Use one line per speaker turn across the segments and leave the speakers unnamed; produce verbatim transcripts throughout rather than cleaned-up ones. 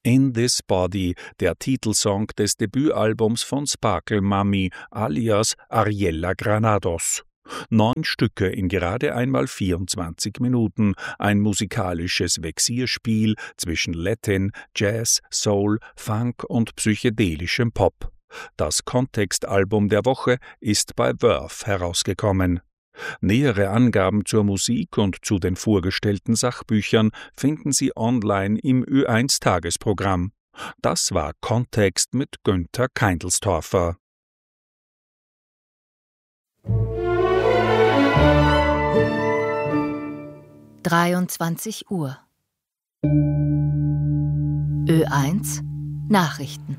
In This Body, der Titelsong des Debütalbums von Sparkle Mami alias Ariella Granados. Neun Stücke in gerade einmal vierundzwanzig Minuten, ein musikalisches Vexierspiel zwischen Latin, Jazz, Soul, Funk und psychedelischem Pop. Das Kontextalbum der Woche ist bei Verve herausgekommen. Nähere Angaben zur Musik und zu den vorgestellten Sachbüchern finden Sie online im Ö eins Tagesprogramm. Das war Kontext mit Günther Keindelstorfer.
dreiundzwanzig Uhr. Ö eins Nachrichten.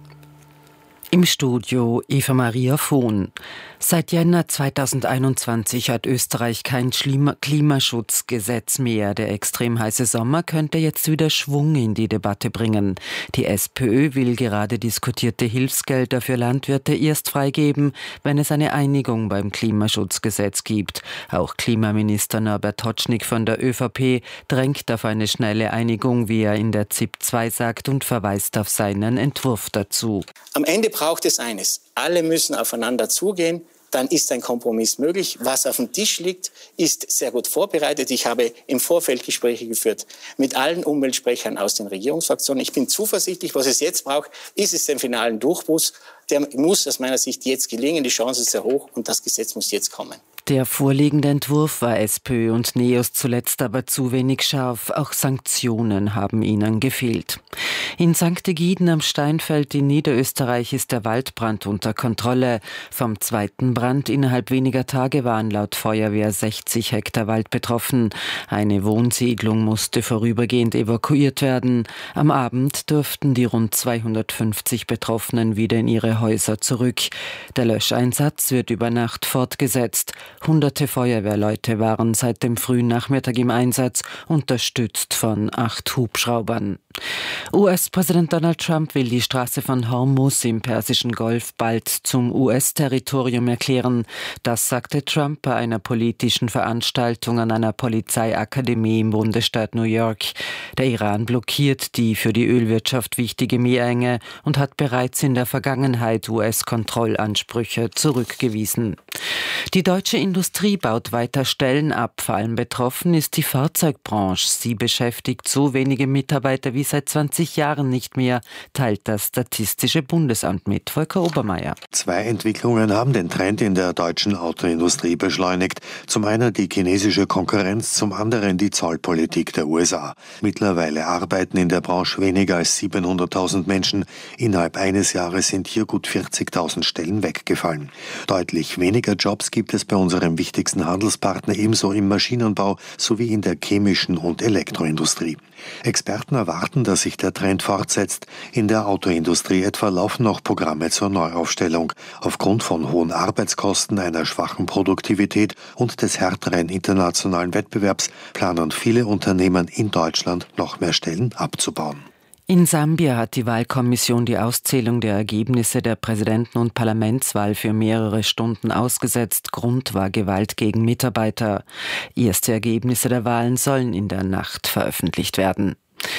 Im Studio Eva Maria Vohn. Seit Jänner zweitausendeinundzwanzig hat Österreich kein Klimaschutzgesetz mehr. Der extrem heiße Sommer könnte jetzt wieder Schwung in die Debatte bringen. Die SPÖ will gerade diskutierte Hilfsgelder für Landwirte erst freigeben, wenn es eine Einigung beim Klimaschutzgesetz gibt. Auch Klimaminister Norbert Totschnig von der ÖVP drängt auf eine schnelle Einigung, wie er in der Z I P zwei sagt, und verweist auf seinen Entwurf dazu.
Am Ende braucht es eines. Alle müssen aufeinander zugehen, dann ist ein Kompromiss möglich. Was auf dem Tisch liegt, ist sehr gut vorbereitet. Ich habe im Vorfeld Gespräche geführt mit allen Umweltsprechern aus den Regierungsfraktionen. Ich bin zuversichtlich, was es jetzt braucht, ist es den finalen Durchbruch. Der muss aus meiner Sicht jetzt gelingen. Die Chance ist sehr hoch und das Gesetz muss jetzt kommen.
Der vorliegende Entwurf war SPÖ und NEOS zuletzt aber zu wenig scharf. Auch Sanktionen haben ihnen gefehlt. In Sankt Egiden am Steinfeld in Niederösterreich ist der Waldbrand unter Kontrolle. Vom zweiten Brand innerhalb weniger Tage waren laut Feuerwehr sechzig Hektar Wald betroffen. Eine Wohnsiedlung musste vorübergehend evakuiert werden. Am Abend durften die rund zweihundertfünfzig Betroffenen wieder in ihre Häuser zurück. Der Löscheinsatz wird über Nacht fortgesetzt. Hunderte Feuerwehrleute waren seit dem frühen Nachmittag im Einsatz, unterstützt von acht Hubschraubern. U S-Präsident Donald Trump will die Straße von Hormuz im Persischen Golf bald zum U S-Territorium erklären. Das sagte Trump bei einer politischen Veranstaltung an einer Polizeiakademie im Bundesstaat New York. Der Iran blockiert die für die Ölwirtschaft wichtige Meerenge und hat bereits in der Vergangenheit U S-Kontrollansprüche zurückgewiesen. Die deutsche Industrie baut weiter Stellen ab. Vor allem betroffen ist die Fahrzeugbranche. Sie beschäftigt so wenige Mitarbeiter wie seit zwanzig Jahren nicht mehr, teilt das Statistische Bundesamt mit. Volker Obermeier.
Zwei Entwicklungen haben den Trend in der deutschen Autoindustrie beschleunigt. Zum einen die chinesische Konkurrenz, zum anderen die Zollpolitik der U S A. Mittlerweile arbeiten in der Branche weniger als siebenhunderttausend Menschen. Innerhalb eines Jahres sind hier gut vierzigtausend Stellen weggefallen. Deutlich weniger Jobs gibt es bei unserem wichtigsten Handelspartner ebenso im Maschinenbau sowie in der chemischen und Elektroindustrie. Experten erwarten, dass sich der Trend fortsetzt. In der Autoindustrie etwa laufen noch Programme zur Neuaufstellung. Aufgrund von hohen Arbeitskosten, einer schwachen Produktivität und des härteren internationalen Wettbewerbs planen viele Unternehmen in Deutschland noch mehr Stellen abzubauen.
In Sambia hat die Wahlkommission die Auszählung der Ergebnisse der Präsidenten- und Parlamentswahl für mehrere Stunden ausgesetzt. Grund war Gewalt gegen Mitarbeiter. Erste Ergebnisse der Wahlen sollen in der Nacht veröffentlicht werden.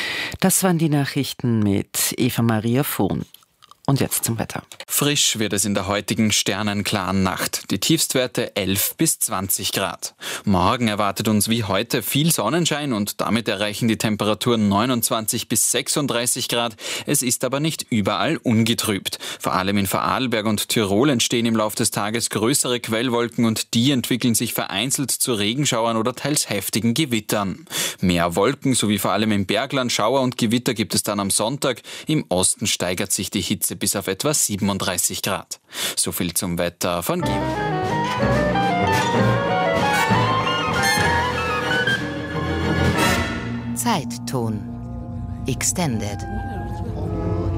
Das waren die Nachrichten mit Eva Maria Vohn. Und jetzt zum Wetter.
Frisch wird es in der heutigen sternenklaren Nacht. Die Tiefstwerte elf bis zwanzig Grad. Morgen erwartet uns wie heute viel Sonnenschein und damit erreichen die Temperaturen neunundzwanzig bis sechsunddreißig Grad. Es ist aber nicht überall ungetrübt. Vor allem in Vorarlberg und Tirol entstehen im Laufe des Tages größere Quellwolken und die entwickeln sich vereinzelt zu Regenschauern oder teils heftigen Gewittern. Mehr Wolken sowie vor allem im Bergland Schauer und Gewitter gibt es dann am Sonntag. Im Osten steigert sich die Hitze bis auf etwa siebenunddreißig Grad. So viel zum Wetter von Georg.
Zeitton Extended.